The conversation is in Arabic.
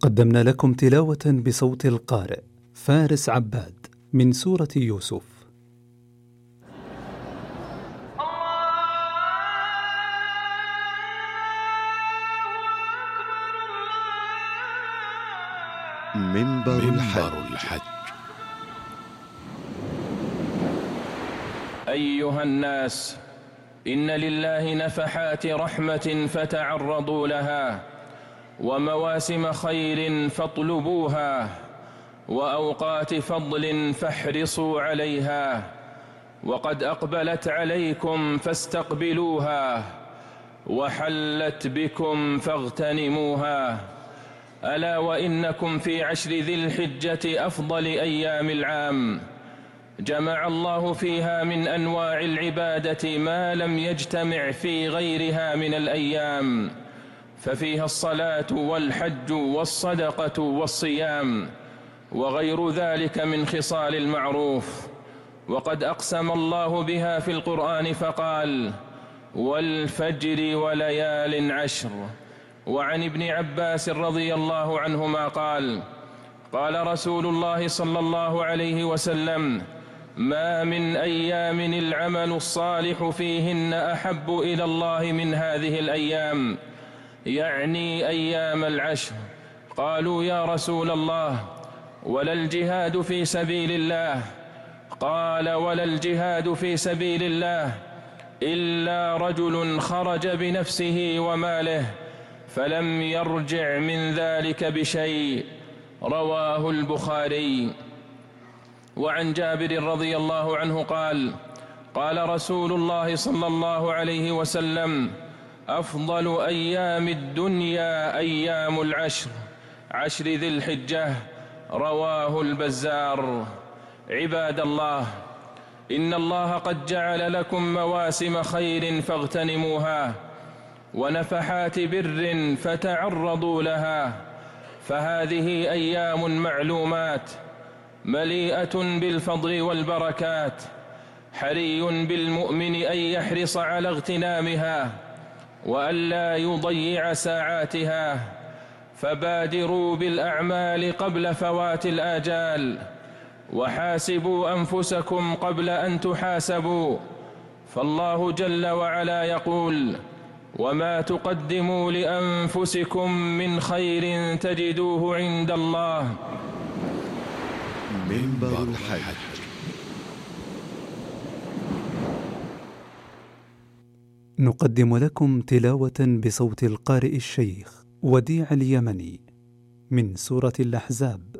قدمنا لكم تلاوة بصوت القارئ فارس عباد من سورة يوسف. منبر الحج. أيها الناس، إن لله نفحات رحمة فتعرضوا لها، ومواسم خير فاطلبوها، وأوقات فضل فاحرصوا عليها، وقد أقبلت عليكم فاستقبلوها، وحلت بكم فاغتنموها. ألا وإنكم في عشر ذي الحجة أفضل أيام العام، جمع الله فيها من أنواع العبادة ما لم يجتمع في غيرها من الأيام، ففيها الصلاة والحج والصدقة والصيام وغير ذلك من خصال المعروف. وقد أقسم الله بها في القرآن فقال: والفجر وليال عشر. وعن ابن عباس رضي الله عنهما قال: قال رسول الله صلى الله عليه وسلم: ما من أيام العمل الصالح فيهن أحب إلى الله من هذه الأيام، يعني أيام العشر. قالوا: يا رسول الله، ولا الجهاد في سبيل الله؟ قال: ولا الجهاد في سبيل الله إلا رجل خرج بنفسه وماله فلم يرجع من ذلك بشيء. رواه البخاري. وعن جابر رضي الله عنه قال: قال رسول الله صلى الله عليه وسلم: أفضل أيام الدنيا أيام العشر، عشر ذي الحجة. رواه البزار. عباد الله، إن الله قد جعل لكم مواسم خير فاغتنموها، ونفحات بر فتعرضوا لها، فهذه أيام معلومات مليئة بالفضل والبركات، حري بالمؤمن أن يحرص على اغتنامها وألا يضيع ساعاتها، فبادروا بالأعمال قبل فوات الآجال، وحاسبوا أنفسكم قبل أن تحاسبوا، فالله جل وعلا يقول: وما تقدموا لأنفسكم من خير تجدوه عند الله. منبر الحج. نقدم لكم تلاوة بصوت القارئ الشيخ وديع اليمني من سورة الأحزاب.